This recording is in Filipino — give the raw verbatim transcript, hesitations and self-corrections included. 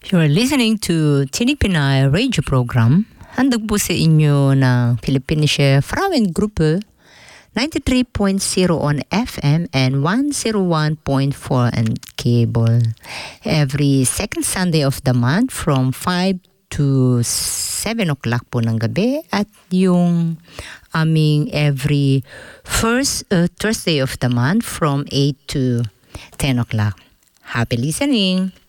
You're listening to Tinig Pinay radio program. Handog po sa inyo ng Philippinische Frauengruppe ninety-three point zero on F M and one oh one point four on cable. Every second Sunday of the month from five to seven o'clock po ng gabi at yung aming every first uh, Thursday of the month from eight to ten o'clock. Happy listening!